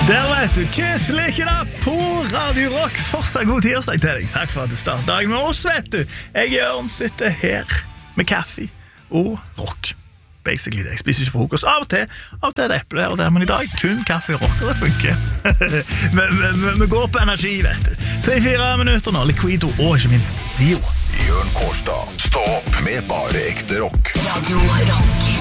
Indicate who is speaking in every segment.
Speaker 1: Der vet du, Kristelig på Radio Rock. Fortsatt god tirsdag til deg. Takk for at du startet dagen med oss, vet du. Jeg Jørn sitter her med kaffe og rock. Basically det. Jeg spiser ikke frokost. Av og til et eple her og der, men i dag kun kaffe og rock, og det funker. Vi går på energi, vet du. 3-4 minutter nå, Liquido og ikke minst Dio.
Speaker 2: Jørn Kårstad, stå opp med bare ekte rock.
Speaker 3: Radio Rock.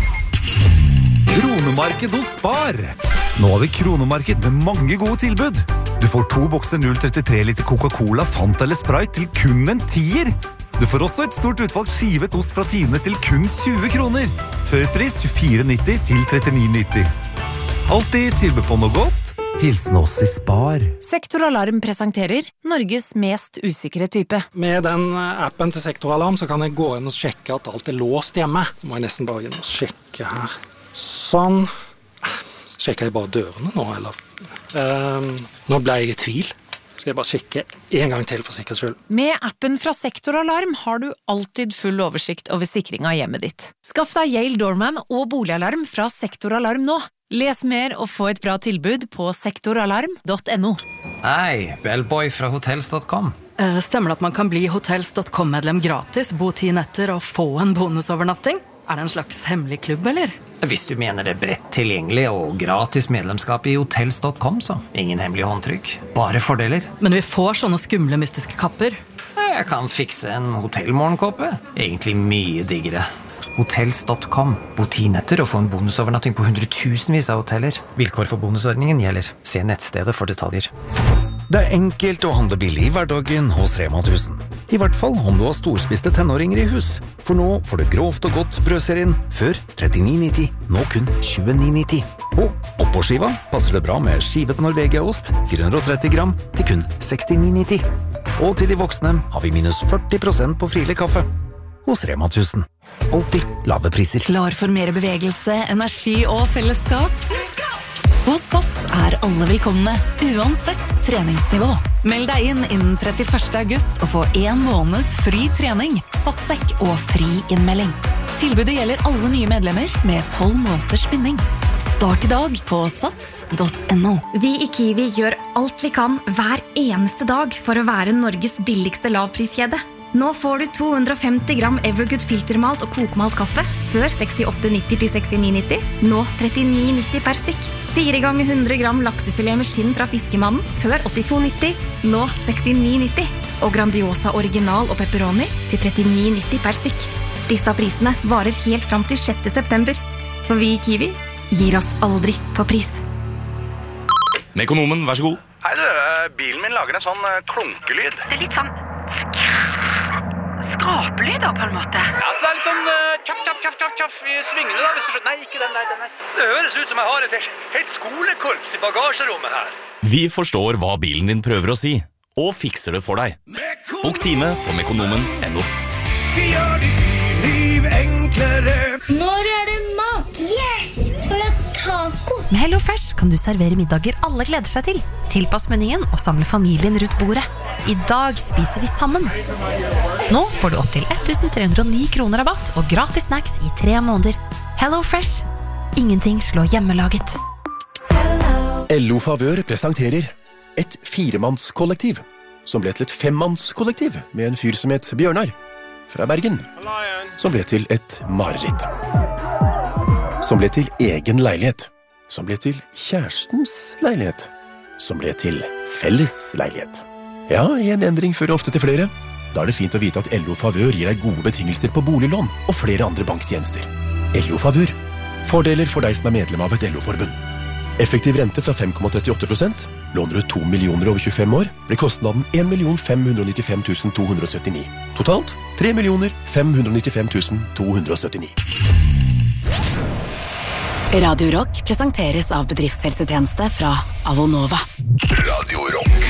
Speaker 4: Kronemarked hos Spar. Nå har vi kronemarked med mange gode tilbud. Du får 2 bokser 0,33 liter Coca-Cola, Fanta eller Sprite til kun en 10er. Du får også et stort utvalg skivet ost fra Tine til kun 20 kroner. Førpris 24,90 til 39,90. Alltid tilbud på noe godt. Hilsen oss i Spar.
Speaker 5: Sektoralarm presenterer Norges mest usikre type.
Speaker 6: Med den appen til Sektoralarm så kan jeg gå inn og sjekke at alt låst hjemme. Nå må jeg nesten bare inn og sjekke her. Sånn. Sjekker jeg bare dørene nå, eller? Nå ble jeg i tvil. Skal jeg bare sjekke en gang til for sikkerhets skyld.
Speaker 5: Med appen fra Sektoralarm har du alltid full oversikt over sikring av hjemmet ditt. Skaff deg Yale Doorman og boligalarm fra Sektoralarm nå. Les mer og få et bra tilbud på sektoralarm.no.
Speaker 7: Hei, Bellboy fra hotels.com.
Speaker 8: Stemmer det at man kan bli hotels.com-medlem gratis, bo 10 netter og få en bonusovernatting? Er det en slags hemmelig klubb, eller?
Speaker 7: Hvis du mener det bredt tilgjengelig og gratis medlemskap i hotels.com, så ingen hemmelig håndtrykk, bare fordeler.
Speaker 8: Men vi får sånne skumle mystiske kapper.
Speaker 7: Jeg kan fikse en hotellmorgenkåpe. Egentlig mye diggere. Hotels.com. Bo 10 netter og få en bonusovernatting på 100,000 av hoteller. Vilkår for bonusordningen gjelder. Se nettstedet for detaljer.
Speaker 4: Det er enkelt å handle billig i hverdagen hos Rema 1000. I hvert fall om du har storspiste tenåringer i hus. For nå får du grovt og godt brødserien før 39,90, nå kun 29,90. Og oppå skiva passer det bra med skivet Norvegia-ost 430 gram til kun 69,90. Og til de voksne har vi minus 40% på frilig kaffe. Hos Rema 1000. Alltid lave priser.
Speaker 5: Klar for mer bevegelse, energi og fellesskap? Hos Sats er alle velkomne, uansett treningsnivå. Meld deg inn innen 31. august og få 1 måned fri trening, satssekk og fri innmelding. Tilbudet gjelder alle nye medlemmer med 12 måneders binding. Start i dag på sats.no.
Speaker 9: Vi i Kiwi gjør alt vi kan hver eneste dag for å være Norges billigste lavpriskjede. Nå får du 250 gram Evergood filtermalt og kokmalt kaffe før 68,90 til 69,90. Nå 39,90 per stykk. 4 ganger 100 gram laksefilet med skinn fra fiskemannen før 82,90. Nå 69,90. Og Grandiosa original og pepperoni til 39,90 per stykk. Disse prisene varer helt fram til 6. september. For vi i Kiwi gir oss aldri på pris.
Speaker 10: Mekonomen, vær så god.
Speaker 11: Hei du, bilen min lager en sånn klunkelyd.
Speaker 12: Det er litt sånn skrapelyder på en måte.
Speaker 11: Ja, så det er litt sånn tjaff i svingene da, hvis du skjønner. Nei, ikke den der, den der. Det høres ut som jeg har et helt skolekorps i bagasjerommet her.
Speaker 10: Vi forstår hva bilen din prøver å si, og fikser det for deg. Bok time på mekonomen.no.
Speaker 1: Vi gjør ditt liv enklere.
Speaker 13: Når er det mat? Yes! Skal vi ha taco?
Speaker 5: Med HelloFresh kan du servere middager alle gleder seg til. Tilpass menyen og samle familien rundt bordet. I dag spiser vi sammen. Nå får du opp til 1.309 kroner rabatt og gratis snacks i 3 måneder. HelloFresh. Ingenting slår hjemmelaget.
Speaker 14: LO Favør presenterer et 4-mannskollektiv som ble til et 5-mannskollektiv med en fyr som het Bjørnar fra Bergen, som ble til et mareritt, som ble til egen leilighet, som ble til kjærestens leilighet, som ble til felles leilighet. Ja, en endring fører ofte til flere. Da er det fint å vite at LO Favør gir deg gode betingelser på boliglån og flere andre banktjenester. LO Favør. Fordeler for deg som er medlem av et LO-forbund. Effektiv rente fra 5,38%. Låner du 2 millioner over 25 år, blir kostnaden 1.595 279. Totalt 3.595 279.
Speaker 3: Radio Rock presenteres av bedriftshelsetjeneste fra Avonova.
Speaker 2: Radio Rock.